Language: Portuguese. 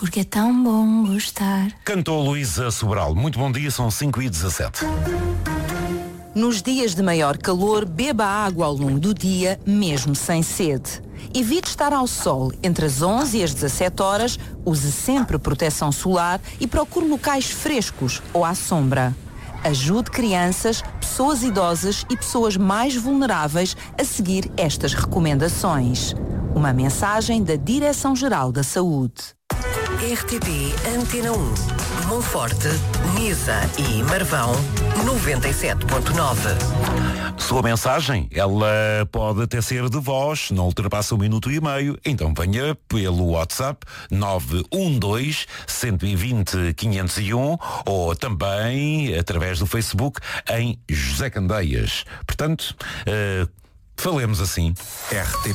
porque é tão bom gostar. Cantou Luísa Sobral. Muito bom dia, são 5h17. Nos dias de maior calor, beba água ao longo do dia, mesmo sem sede. Evite estar ao sol entre as 11 e as 17 horas, use sempre proteção solar e procure locais frescos ou à sombra. Ajude crianças, pessoas idosas e pessoas mais vulneráveis a seguir estas recomendações. Uma mensagem da Direção-Geral da Saúde. RTP Antena 1, Monforte, Nisa e Marvão, 97.9. Sua mensagem, ela pode até ser de voz, não ultrapassa 1 minuto e meio, então venha pelo WhatsApp 912 120 501 ou também através do Facebook em José Candeias. Portanto, falemos assim. RTP